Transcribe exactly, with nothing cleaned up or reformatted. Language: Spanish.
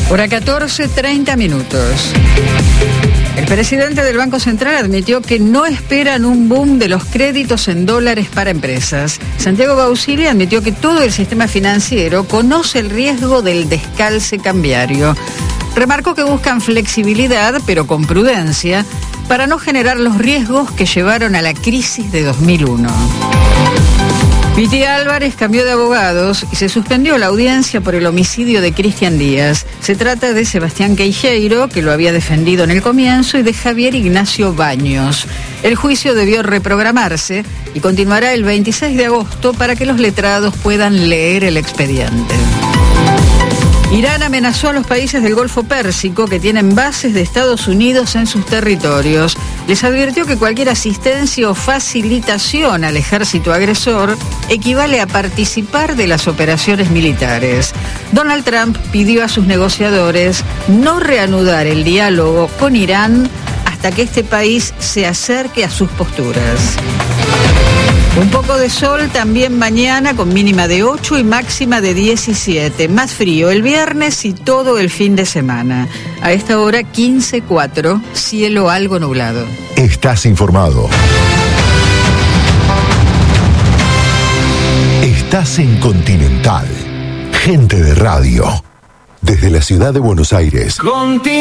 Hora catorce, treinta minutos. El presidente del Banco Central admitió que no esperan un boom de los créditos en dólares para empresas. Santiago Bausili admitió que todo el sistema financiero conoce el riesgo del descalce cambiario. Remarcó que buscan flexibilidad, pero con prudencia, para no generar los riesgos que llevaron a la crisis de dos mil uno. Piti Álvarez cambió de abogados y se suspendió la audiencia por el homicidio de Cristian Díaz. Se trata de Sebastián Queijeiro, que lo había defendido en el comienzo, y de Javier Ignacio Baños. El juicio debió reprogramarse y continuará el veintiséis de agosto para que los letrados puedan leer el expediente. Irán amenazó a los países del Golfo Pérsico que tienen bases de Estados Unidos en sus territorios. Les advirtió que cualquier asistencia o facilitación al ejército agresor equivale a participar de las operaciones militares. Donald Trump pidió a sus negociadores no reanudar el diálogo con Irán hasta que este país se acerque a sus posturas. Un poco de sol también mañana con mínima de ocho y máxima de diecisiete. Más frío el viernes y todo el fin de semana. A esta hora quince cuatro, cielo algo nublado. Estás informado. Estás en Continental. Gente de radio. Desde la ciudad de Buenos Aires.